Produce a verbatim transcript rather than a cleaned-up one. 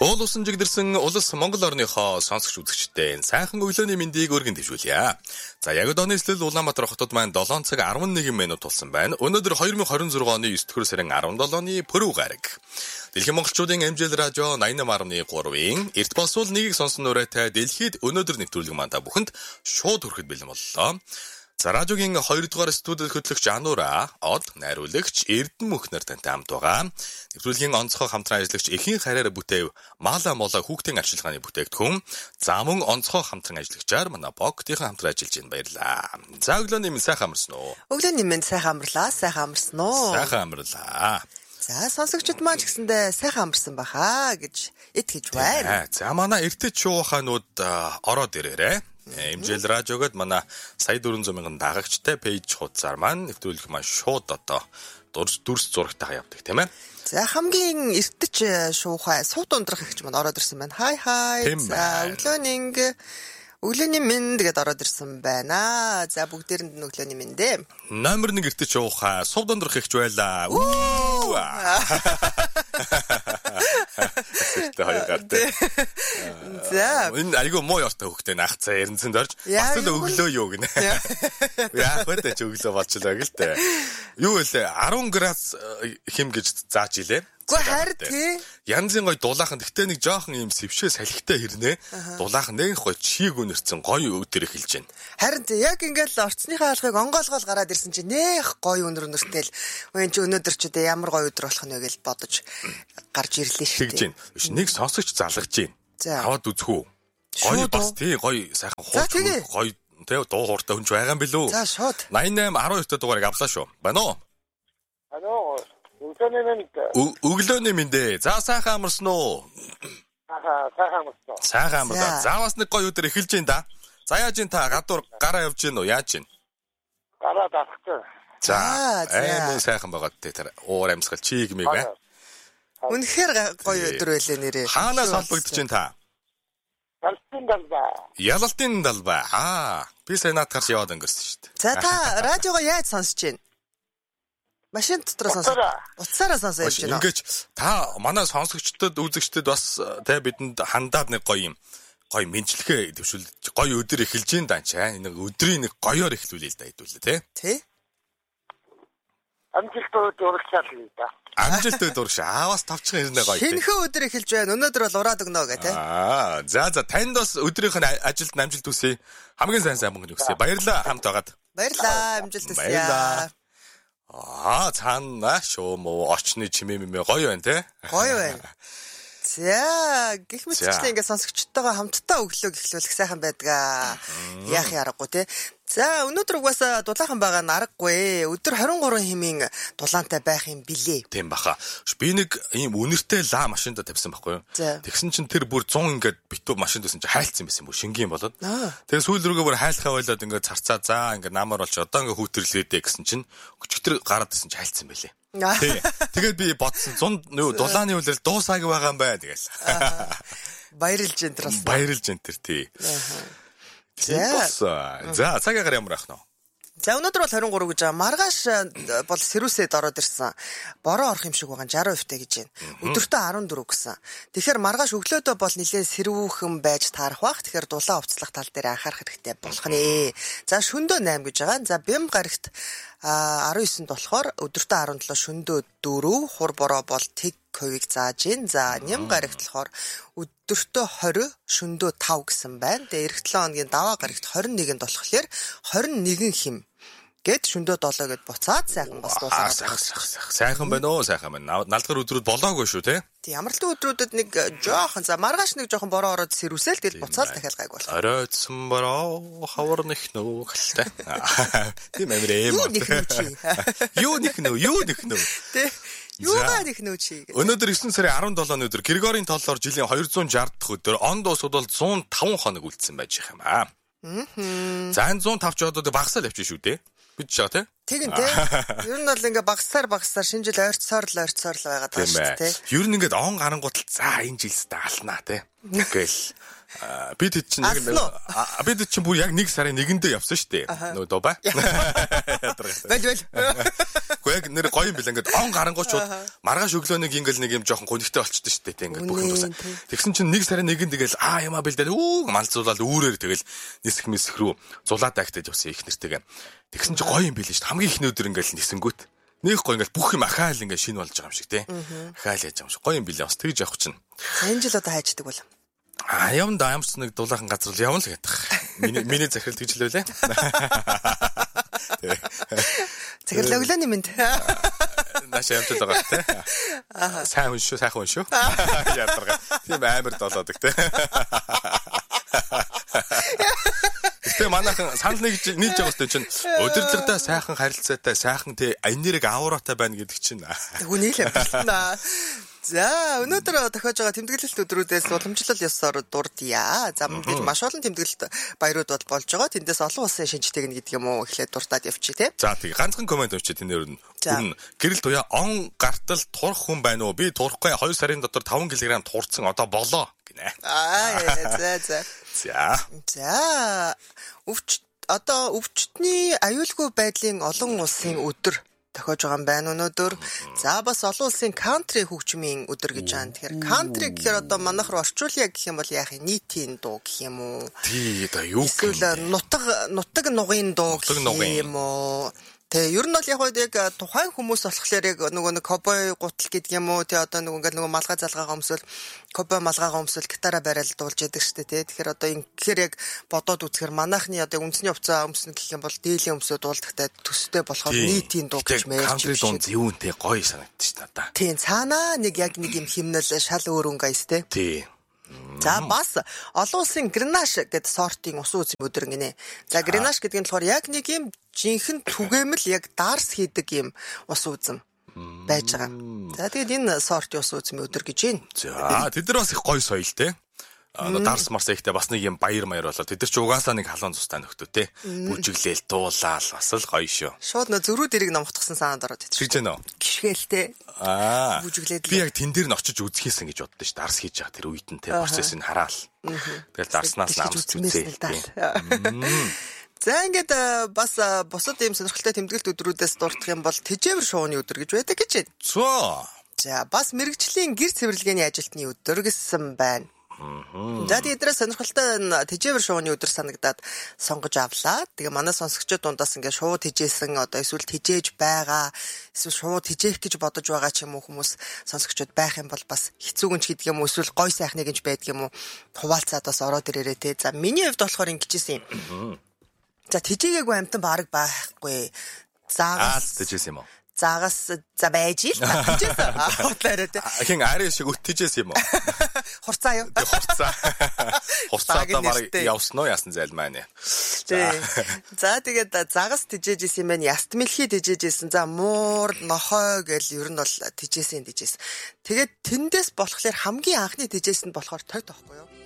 Уул усан жигдэрсэн улс Монгол орныхоо сонсогч үзэгчдээ сайхан өглөөний мэндийг өргөн дэвшүүлье. За яг одоо нийслэл Улаанбаатар хотод маань долоон цаг арван нэгэн минут болсон байна. Өнөөдөр две тысячи двадцать оны девять дугаар сарын арванчдугаар пүрэв гараг. Дэлхийн монголчуудын эмжил радио ninety eight point three-ийн эрт болсвол нэгийг сонсон нүрээтэй дэлхийд өнөөдөр нэвтрүүлэг манда бүхэнд шууд хүрэхэд бэлэн боллоо. За радиогийн хоёр дугаар студид хөтлөгч Анура, од найруулагч Эрдэнэ Мөнхнөр тантай хамт байгаа. Нэвтрүүлгийн онцгой хамтран ажиллагч Эхийн хараар бүтээв Мала Мола хүүхдийн арчилгааны бүтээгдэхүүн. За мөн онцгой хамтран ажиллагчаар манай Богтийн хамтран ажиллаж байна, баярлаа. За өглөөний минь сайхан амарсан уу? Өглөөний минь сайхан амарлаа, сайхан амарсан уу? Сайхан амарлаа. За сонсогчд маань ч гэсэндээ сайхан амарсан баха гэж итгэж байна. За манай эртэж шууханууд ороод ирээрээ. Эмжил радиогод манай сая дөрвөн зуун мянган дагагчтай пэйж хуудасаар маань нэвтрүүлэх маань шууд одоо дүрс дүрс зурагтайгаа явдаг тийм ээ. За хамгийн эртэж шуухай сууд ундрах гэж маань ороод ирсэн байна. Хай хай. За өглөөний өглөөний минь гэдээ ороод ирсэн байна. За бүгдээрэнд нь өглөөний минь дээ. Номер нэг эртэж шуухай сууд ундрах гэж байлаа. Тэ хоёр гартай. За энэ айгүй муу яртай хөхтэй наах цаа яринцэнд орж бас л өглөө юу гинэ. Яах вэ ч өглөө болчлаа гэл тэ. Юу вэ ten градус хим гэж зааж илээ. Гэхдээ харин тий. Янзын гой дулаахан гэхдээ нэг жоохон юм сэвшээ салхитай хэрнээ. Дулаахан нэг гой чийг өнөрцөн гоё өдөр эхэлж байна. Харин тий яг ингээл орцныхаа алхыг онгоолгоол гараад ирсэн чинь нэх гоё өнөр өнөртэй л энэ ч өнөөдөр ч удаа ямар гоё өдөр болох нь вэ гэж бодож гарч ирлээ шүү дээ. Тэгж байна. Биш нэг сонсогч залгаж байна. Аваад үзэх үү? Гоё бас тий гоё сайхан хууч гоё тий дуу хууртай хүнч байгаа юм билүү? За шууд. ninety-eight twelve та дугаарыг авлаа шүү. Байна уу? Алло. Өглөөний минь. Өглөөний минь дээ. За сайхан амарсан уу? Аа сайхан амарсан. Сайхан амарлаа. За бас нэг гоё өдөр эхэлж байна да. За яаж ин та гадуур гараа явж гин үү? Яаж ин? Гараа давхчих. За энэ сайхан байгаа те тэр уур амьсгал чиг мэг бай. Үнэхээр гоё өдөр байлээ нэрээ. Хаанаас холбогдож байна та? Ялалтын далбай. Ялалтын далбай. Аа, би сая наад гарч яваад өнгөрсөн шүү дээ. За та радиогоо яаж сонсож байна? Машин дотор сонсож. Утсаараа сонсож явж байна. Ингээд та манай сонсогчдод, үзэгчдод бас тэ бидэнд хандаад нэг гоё юм. Гоё мэдлэгээ төвшүүлж гоё өдөр эхэлж ин данчаа. Нэг өдрийн нэг гоёор эхлүүлээ л да хэдүүлээ тий. Тий. Амжилттай дурагчаал юм да. Амжилттай дурагч. Аа бас тавчхан ирнэ гоё тий. Шинэхэн өдөр эхэлж байна. Өнөөдөр бол ураад өгнө гэх тий. Аа, за за танд бас өдрийнх нь ажилд амжилт хүсье. Хамгийн сайн сайн мөнгө хүсье. Баярлалаа хамт байгаад. Баярлалаа. Амжилт хүсье. Баярлалаа. Аа, цаана шүү мөө очны чимээ мэмээ гоё байна те. Гоё байна. За, гэх мэтчлээ ингээд сонсогчтойгоо хамтдаа өглөө гэхлүүлэх сайхан байдгаа. Яах яргагүй те. За, өнөөдөр угаасаа дулаахан байгаа нь аргагүй. Өдөр twenty-three хэмийн дулаантай байх юм билээ. Тийм баха. Би нэг ийм үнэртэй ла машинда тавьсан байхгүй юу? Тэгсэн чинь тэр бүр one hundred ингээд битүү машинд байсан чинь хайлтсан байсан бүү шингийн болоод. Тэгээ сүүл рүүгээ бүр хайлахаа байлаад ингээд царцаа заа ингээд намар болж одоо ингээд хүүтэрлээдээ гэсэн чинь өчтөр гараад байсан чинь хайлтсан байлээ. Тий. Тэгээд би бодсон one hundred дулааны үлрэл дуусаагүй байгаа юм бай тэгэл. Баярлж энэ тэр бас. Баярлж энэ тэр тий. За цагаагаар ямар ах нь? За өнөөдөр бол twenty-three гэж байгаа. Маргааш бол сэрүүсэд ороод ирсэн. Бороо орох юм шиг байгаа sixty percent гэж байна. Өдөртөө fourteen гэсэн. Тэгэхээр маргааш өглөөдөө бол нэлээд сэрүүхэн байж таарах бах. Тэгэхээр дулаан хувцлах тал дээр анхаарах хэрэгтэй болох нэ. За шөндөө eight гэж байгаа. За бям гарагт nineteen болохоор өдөртөө seventeen, шөндөө four, хур бороо бол тэг хувийг зааж ийн. За ням гарагт болохоор өдөртөө twenty, шөндөө five гэсэн байна. Тэгээ эх seven хоногийн даваа гарагт twenty-one болохоор twenty-one хим гэд шөндөө seven гэд буцаад сайхан бас дуусаад. Сайхан байна уу? Сайхан байна. Налдгар өдрүүд болоогүй шүү те. Тий, амралтын өдрүүдэд нэг жоохон за маргааш нэг жоохон бороо ороод сэрүүсэл тэгэл буцаад дахиад гайг болох. Оройдсон бороо хавар нэхнөө гэлтэй. Тийм амир эм. Юу нэхнүү чи? Юу нэхнөө? Юу нэхнөө? Тий. Юугаа нэхнүү чи? Өнөөдөр nine сарын seventeen өдөр Григорийн толлоор жилийн two hundred sixty дахь өдөр он дуусууд бол one oh five хоног үлдсэн байж байгаа юм аа. Аа. За энэ one oh five ч одоо багасаал явчих шүү дээ. Бид чаа тий. Тэгин тий. Ер нь бол ингээ багсаар багсаар шинэ жил ойрцоор л ойрцоор л байгаа даа шүү дээ. Ер нь ингээд он гарангуутал за энэ жилстэй алнаа тий. Ингээл Бид хэд чинь яг бид хэд чинь бүр яг нэг сарын нэгэндээ явсан шүү дээ. Нөгөө дубай. Бэл бэл. Гэхдээ яг нэр гоё юм бил ингээд он гарангуучууд маргааш өглөөнийг ингээл нэг юм жоохон гонигтэй болчихдээ шүү дээ. Ингээд бүх юм тусаа. Тэгсэн чинь нэг сарын нэгэнд тэгэл аа ямаа бэлдэл үү малцуулаад үүрээр тэгэл нисэх мисэх рүү зулаад актад явсан их нэртэйгээ. Тэгсэн чинь гоё юм бил шүү дээ. Хамгийн ихний өдөр ингээл нисэнгүүт. Нэг гоё ингээл бүх юм ахаал ингээд шинэ болж байгаа юм шиг тий. Ахаал яаж юм шиг гоё юм билээ бас тэгж явах чинь. Энэ жил одоо хайчдаг бол. А юм да ямц нэг дулаахан газар л явна л гэдэг. Миний миний захирал тэгж л байлаа. Захирал өглөөний мэд. Нааш ямц л байгаа тий. Сайн хүн шүү, сайхан хүн шүү. Ядарга. Тийм амар долоодаг тий. Гэтэ манайхан санал нэгж нийлж байгаа хөстө чинь удирдлагатай сайхан харилцаатай сайхан тий энерги аураатай байна гэдэг чинь. Тэгвэл нийлээ байна. За өнөөдөр тохиож байгаа тэмдэглэлт өдрүүдээс уламжлал ёсоор дурдъя. За мэдээж маш олон тэмдэглэлт баярууд бол болж байгаа. Тэндээс олон улсын шинжтэй гэнэ гэдэг юм уу эхлээд дуртаад явчих тий. За тийм ганцхан комент авчи тэнд өрнө. Гүн гэрэл туяа он гартал турах хүн байна уу? Би турахгүй хоёр сарын дотор таван килограмм турцсан одоо болоо гинэ. Аа за за. За. За өвч одоо өвчтний аюулгүй байдлын олон улсын өдөр тохиож байгаа юм байна өнөөдөр. За бас олон улсын кантри хөгжмийн өдөр гэж байна. Тэгэхээр кантри гэхээр одоо манайх руу орчуулъя гэх юм бол яах юм нийтийн дуу гэх юм уу? Тий одоо юу гэх юм? Нутаг нутаг нугын дуу гэх юм уу? Тэ ер нь бол яг яг тухайн хүмүүс болохоор яг нөгөө нэг кобой гутал гэдэг юм уу? Тэ одоо нөгөө ингээл нөгөө малгай залгаагаа өмсөл кобой малгайгаа өмсөл гитараа барайл дуулж яадаг штэ тэ. Тэгэхээр одоо ингэхээр яг бодоод үзэхээр манайхны одоо үндэсний хувцас өмснө гэх юм бол дээлийн өмсөө дуулдагтай төстэй болохоор нийтийн дуу гэж мэрч. Кантри дуун зөвүүнтэй гоё санагдчих ш надаа. Тийм цаанаа нэг яг нэг юм химнэл шал өөр өнгөйс тэ. Тий. За бас олон улсын гренаш гэдэг сортын ус үзм өдөр гинэ. За гренаш гэдэг нь болохоор яг нэг юм жинхэнэ түгээмэл яг дарс хийдэг юм ус үзм байж байгаа. За тэгээд энэ сортын ус үзм өдөр гэж байна. За тэд нар бас их гоё соёл те. Одоо дарс марс ихтэй бас нэг юм баяр маяр болоо. Тэд нар ч угаасаа нэг халуун цустай нөхдөө те. Бүжиглээл дуулаал бас л гоё шүү. Шууд нөө зөрүү дэрийг номготгсон санаанд ороод идэж. Шиж гэнэ үү? Гიშгэлтэй. Аа. Бүжиглээд. Би яг тэн дээр нь очиж үзхийсэн гэж боддоо ш. Дарс хийж байгаа тэр үед нь те. Процессыг хараал. Тэгэл дарснаас нь амсч үзээ. За ингээд бас бусад юм сонирхолтой тэмдэглэлт өдрүүдээс дурдах юм бол тэжээвэр шууны өдөр гэж байдаг гэж байна. Зөө. За бас мэрэгжлийн гэр цэвэрлэгээний ажилтны өдөр гэсэн байна. За тэдрээ сонирхолтой тэжээвэр шууны өдөр санагдаад сонгож авлаа. Тэгээ манай сонсогчдод дундаас ингээд шууд тэжээсэн одоо эсвэл тэжээж байгаа эсвэл шууд тэжээх гэж бодож байгаа ч юм уу хүмүүс сонсогчдод байх юм бол бас хэцүүгэн ч гэдэг юм уу эсвэл гой сайхны гэж байдаг юм уу хуваалцаад бас ороод ирээрээ те. За миний хувьд болохоор ингэжсэн юм. За тэжээгээгүй амтан баг байхгүй. Заагаас тэжээсэн юм уу? Заагаас за байж л тэжээсэн. Хотлаарай те. Хин ари шиг өттэжсэн юм уу? Хурцаа юу? Хурцаа. Хурцаа одоо баг явсан уу яасан зайлмаа нэ. За тэгээд загас тэжээжсэн юм байна. Яст мэлхий тэжээжсэн. За муур нохой гэл ер нь бол тэжээсэн тэжээс. Тэгээд тэндээс болохоор хамгийн анхны тэжээсэн болохоор тойд байхгүй юу?